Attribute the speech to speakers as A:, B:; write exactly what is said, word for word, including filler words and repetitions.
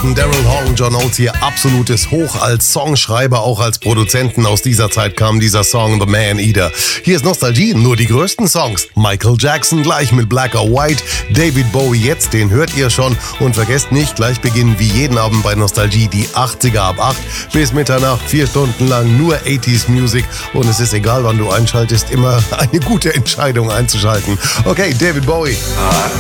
A: von Daryl Hall und John Oates hier absolutes Hoch als Songschreiber, auch als Produzenten. Aus dieser Zeit kam dieser Song The Man Eater. Hier ist Nostalgie, nur die größten Songs. Michael Jackson gleich mit Black or White, David Bowie jetzt, den hört ihr schon. Und vergesst nicht, gleich beginnen wie jeden Abend bei Nostalgie die achtziger ab acht bis Mitternacht, vier Stunden lang nur achtziger Music. Und es ist egal, wann du einschaltest, immer eine gute Entscheidung einzuschalten. Okay, David Bowie.